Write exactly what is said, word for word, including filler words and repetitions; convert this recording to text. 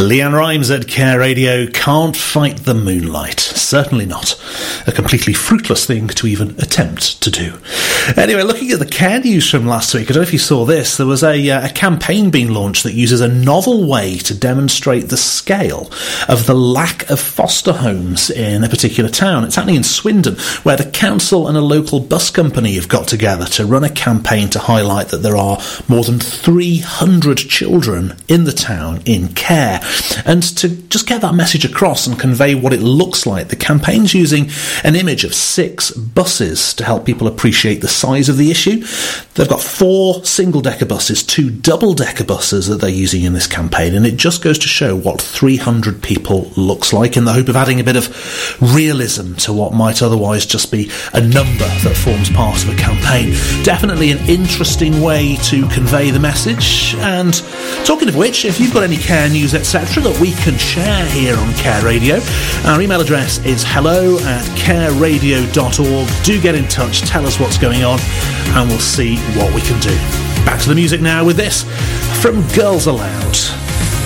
Leanne Rimes at Care Radio. Can't fight the moonlight. Certainly not. A completely fruitless thing to even attempt to do. Anyway, looking at the Care news from last week, I don't know if you saw this, there was a, uh, a campaign being launched that uses a novel way to demonstrate the scale of the lack of foster homes in a particular town. It's happening in Swindon, where the council and a local bus company have got together to run a campaign to highlight that there are more than three hundred children in the town in care. And to just get that message across and convey what it looks like, the campaign's using an image of six buses to help people appreciate the size of the issue. They've got four single-decker buses, two double-decker buses that they're using in this campaign, and it just goes to show what three hundred people looks like, in the hope of adding a bit of realism to what might otherwise just be a number that forms part of a campaign. Definitely an interesting way to convey the message. And talking of which, if you've got any Care news, et cetera, that we can share here on Care Radio, our email address is hello at careradio dot org. Do get in touch, tell us what's going on, and we'll see what we can do. Back to the music now with this from Girls Aloud.